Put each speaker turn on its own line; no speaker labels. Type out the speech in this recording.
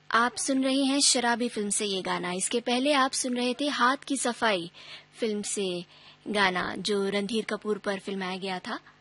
आप सुन रहे हैं शराबी फिल्म से ये गाना। इसके पहले आप सुन रहे थे हाथ की सफाई फिल्म से गाना, जो रणधीर कपूर पर फिल्माया गया था।